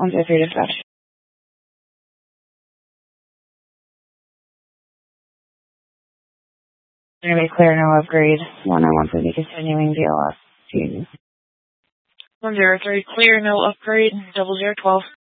103 dispatch. Going to be clear, no upgrade. 191 will be continuing VLS. 103 clear, no upgrade. 0012.